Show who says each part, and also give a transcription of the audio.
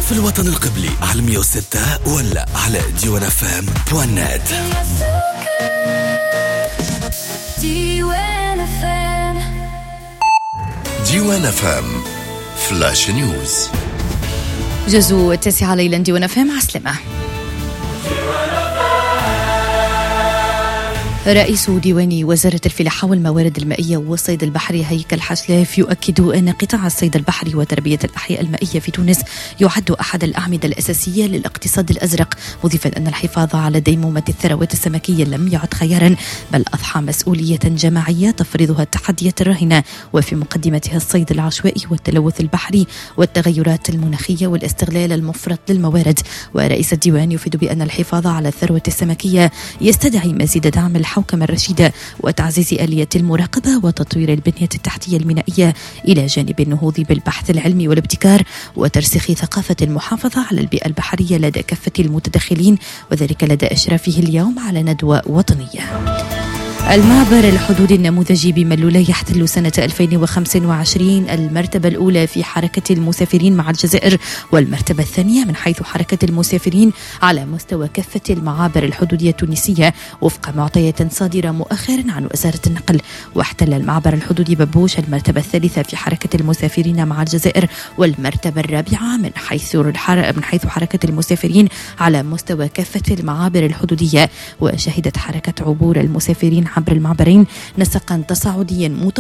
Speaker 1: في الوطن القبلي على 106 ولا على diwanafm.net. diwanafm فلاش نيوز.
Speaker 2: جزء 9 ليلا. diwanafm عسلمة. رئيس ديوان وزارة الفلاحة والموارد المائية والصيد البحري هيكل حشلاف يؤكد أن قطاع الصيد البحري وتربية الأحياء المائية في تونس يعد أحد الأعمدة الأساسية للاقتصاد الأزرق، مضيفا أن الحفاظ على ديمومة الثروات السمكية لم يعد خيارا بل أضحى مسؤولية جماعية تفرضها التحديات الراهنة، وفي مقدمتها الصيد العشوائي والتلوث البحري والتغيرات المناخية والاستغلال المفرط للموارد. ورئيس الديوان يفيد بأن الحفاظ على الثروة السمكية يستدعي مزيد دعم الحوكمة الرشيدة وتعزيز آلية المراقبة وتطوير البنية التحتية المينائية، إلى جانب النهوض بالبحث العلمي والابتكار وترسيخ ثقافة المحافظة على البيئة البحرية لدى كافة المتدخلين، وذلك لدى إشرافه اليوم على ندوة وطنية. المعبر الحدودي النموذجي بملولة يحتل سنة 2025 المرتبة الأولى في حركة المسافرين مع الجزائر، والمرتبة الثانية من حيث حركة المسافرين على مستوى كافة المعابر الحدودية التونسية وفق معطيات صادرة مؤخرا عن وزارة النقل. واحتل المعبر الحدودي ببوش المرتبة الثالثة في حركة المسافرين مع الجزائر، والمرتبة الرابعة من حيث حركة المسافرين على مستوى كافة المعابر الحدودية. وشهدت حركة عبور المسافرين عبر المعبرين نسقا تصاعديا